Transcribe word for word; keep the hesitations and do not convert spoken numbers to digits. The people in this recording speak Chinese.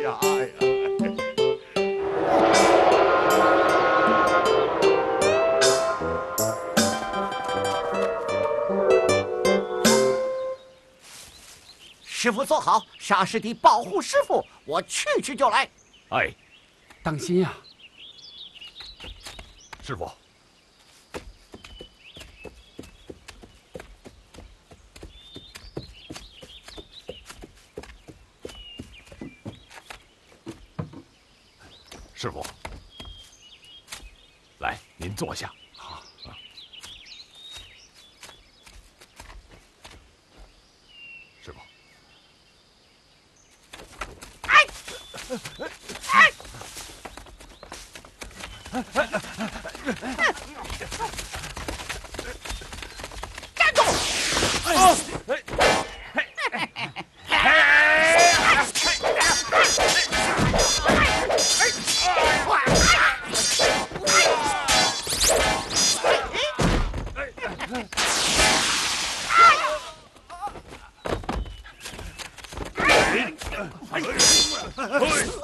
呀，哎呀！ 师傅坐好，沙师弟保护师傅，我去去就来。 哎， 当心呀！ 师傅。 师傅，来，您坐下。 好， 师傅。 哎，哎，站住！哎。 哎！